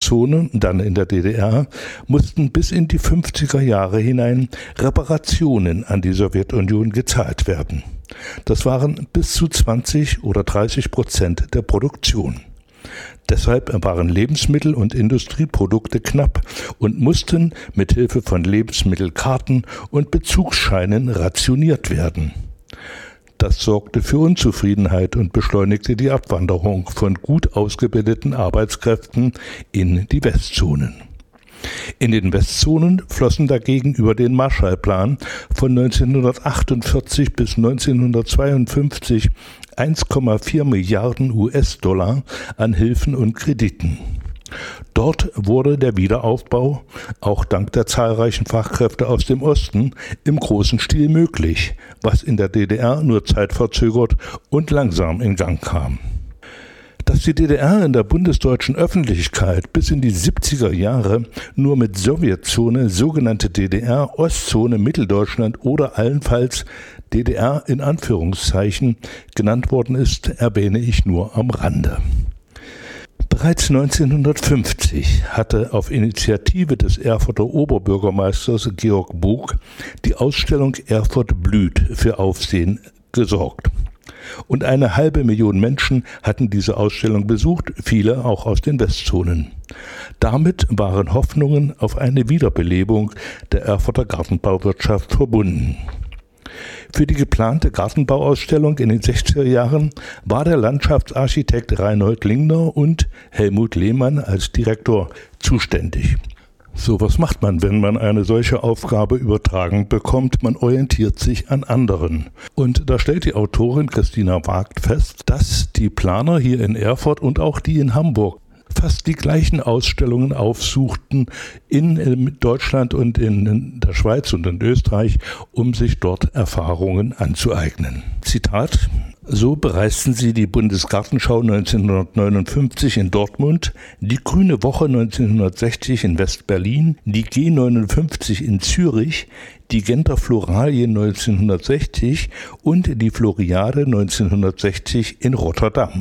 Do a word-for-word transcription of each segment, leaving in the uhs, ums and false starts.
Westzone, dann in der D D R, mussten bis in die fünfziger Jahre hinein Reparationen an die Sowjetunion gezahlt werden. Das waren bis zu zwanzig oder dreißig Prozent der Produktion. Deshalb waren Lebensmittel und Industrieprodukte knapp und mussten mit Hilfe von Lebensmittelkarten und Bezugsscheinen rationiert werden. Das sorgte für Unzufriedenheit und beschleunigte die Abwanderung von gut ausgebildeten Arbeitskräften in die Westzonen. In den Westzonen flossen dagegen über den Marshallplan von neunzehnhundertachtundvierzig bis neunzehnhundertzweiundfünfzig eins Komma vier Milliarden U S-Dollar an Hilfen und Krediten. Dort wurde der Wiederaufbau, auch dank der zahlreichen Fachkräfte aus dem Osten, im großen Stil möglich, was in der D D R nur zeitverzögert und langsam in Gang kam. Dass die D D R in der bundesdeutschen Öffentlichkeit bis in die siebziger Jahre nur mit Sowjetzone, sogenannte D D R, Ostzone, Mitteldeutschland oder allenfalls D D R in Anführungszeichen genannt worden ist, erwähne ich nur am Rande. Bereits neunzehnhundertfünfzig hatte auf Initiative des Erfurter Oberbürgermeisters Georg Bog die Ausstellung Erfurt blüht für Aufsehen gesorgt. Und eine halbe Million Menschen hatten diese Ausstellung besucht, viele auch aus den Westzonen. Damit waren Hoffnungen auf eine Wiederbelebung der Erfurter Gartenbauwirtschaft verbunden. Für die geplante Gartenbauausstellung in den sechziger Jahren war der Landschaftsarchitekt Reinhold Lingner und Helmut Lehmann als Direktor zuständig. So, was macht man, wenn man eine solche Aufgabe übertragen bekommt? Man orientiert sich an anderen. Und da stellt die Autorin Christina Wagt fest, dass die Planer hier in Erfurt und auch die in Hamburg fast die gleichen Ausstellungen aufsuchten in Deutschland und in der Schweiz und in Österreich, um sich dort Erfahrungen anzueignen. Zitat: So bereisten sie die Bundesgartenschau neunzehnhundertneunundfünfzig in Dortmund, die Grüne Woche neunzehnhundertsechzig in West-Berlin, die G neunundfünfzig in Zürich, die Genter Floralien neunzehnhundertsechzig und die Floriade neunzehnhundertsechzig in Rotterdam.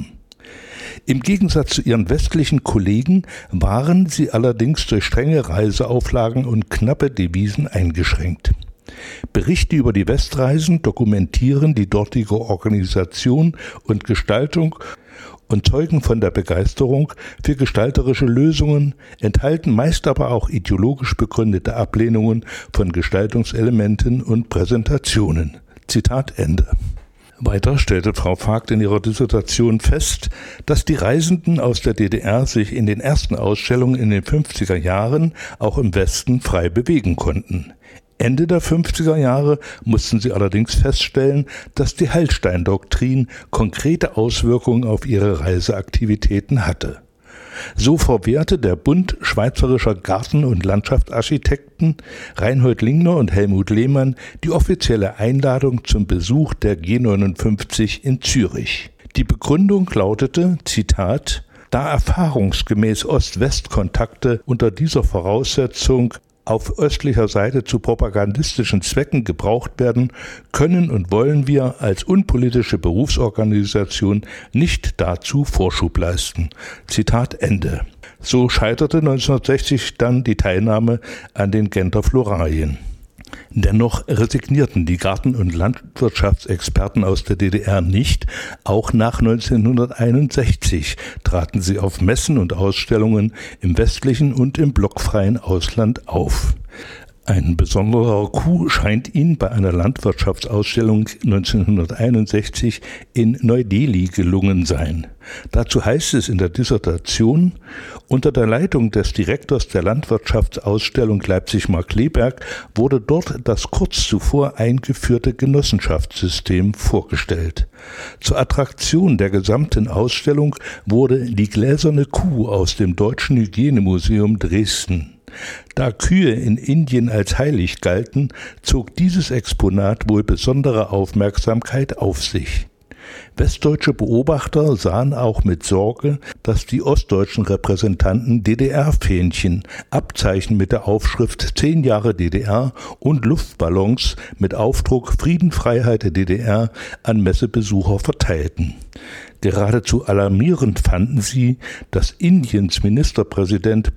Im Gegensatz zu ihren westlichen Kollegen waren sie allerdings durch strenge Reiseauflagen und knappe Devisen eingeschränkt. Berichte über die Westreisen dokumentieren die dortige Organisation und Gestaltung und zeugen von der Begeisterung für gestalterische Lösungen, enthalten meist aber auch ideologisch begründete Ablehnungen von Gestaltungselementen und Präsentationen. Zitat Ende. Weiter stellte Frau Vagt in ihrer Dissertation fest, dass die Reisenden aus der D D R sich in den ersten Ausstellungen in den fünfziger Jahren auch im Westen frei bewegen konnten. Ende der fünfziger Jahre mussten sie allerdings feststellen, dass die Hallstein-Doktrin konkrete Auswirkungen auf ihre Reiseaktivitäten hatte. So verwehrte der Bund Schweizerischer Garten- und Landschaftsarchitekten Reinhold Lingner und Helmut Lehmann die offizielle Einladung zum Besuch der G neunundfünfzig in Zürich. Die Begründung lautete, Zitat: Da erfahrungsgemäß Ost-West-Kontakte unter dieser Voraussetzung auf östlicher Seite zu propagandistischen Zwecken gebraucht werden, können und wollen wir als unpolitische Berufsorganisation nicht dazu Vorschub leisten. Zitat Ende. So scheiterte neunzehnhundertsechzig dann die Teilnahme an den Genter Floralien. Dennoch resignierten die Garten- und Landwirtschaftsexperten aus der D D R nicht. Auch nach neunzehnhunderteinundsechzig traten sie auf Messen und Ausstellungen im westlichen und im blockfreien Ausland auf. Ein besonderer Coup scheint ihnen bei einer Landwirtschaftsausstellung neunzehnhunderteinundsechzig in Neu-Delhi gelungen sein. Dazu heißt es in der Dissertation: Unter der Leitung des Direktors der Landwirtschaftsausstellung Leipzig-Markkleeberg wurde dort das kurz zuvor eingeführte Genossenschaftssystem vorgestellt. Zur Attraktion der gesamten Ausstellung wurde die gläserne Kuh aus dem Deutschen Hygienemuseum Dresden. Da Kühe in Indien als heilig galten, zog dieses Exponat wohl besondere Aufmerksamkeit auf sich. Westdeutsche Beobachter sahen auch mit Sorge, dass die ostdeutschen Repräsentanten D D R-Fähnchen, Abzeichen mit der Aufschrift zehn Jahre D D R und Luftballons mit Aufdruck Frieden, Freiheit der D D R an Messebesucher verteilten. Geradezu alarmierend fanden sie, dass Indiens Ministerpräsident